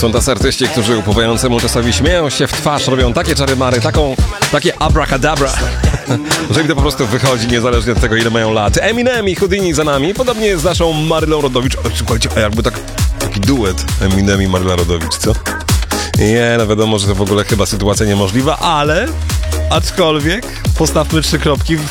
Są tacy artyści, którzy upływającemu czasowi śmieją się w twarz, robią takie czary-mary, takie abracadabra, że im to po prostu wychodzi niezależnie od tego, ile mają lat. Eminem i Houdini za nami, podobnie z naszą Marylą Rodowicz. Słuchajcie, a jakby taki duet Eminem i Maryla Rodowicz, co? Nie, no wiadomo, że to w ogóle chyba sytuacja niemożliwa, ale aczkolwiek postawmy 3 kropki